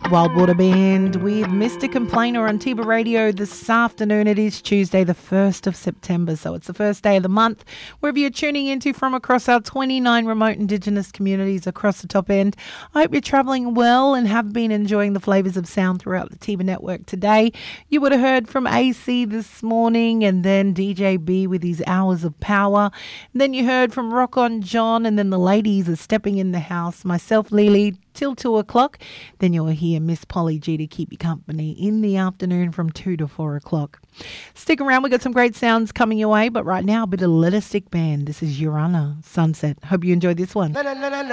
Wild Water Band with Mr. Complainer on Tiba Radio this afternoon. It is Tuesday, the 1st of September, so it's the first day of the month. Wherever you're tuning into from across our 29 remote Indigenous communities across the top end, I hope you're travelling well and have been enjoying the flavours of sound throughout the Tiba network today. You would have heard from AC this morning, and then DJ B with his Hours of Power. And then you heard from Rock On John, and then the ladies are stepping in the house. Myself, Lily, till 2 o'clock. Then you'll hear Miss Polly G to keep you company in the afternoon from 2 to 4 o'clock. Stick around, we've got some great sounds coming your way, but right now a bit of Let Us Stick Band. This is Urana Sunset. Hope you enjoyed this one.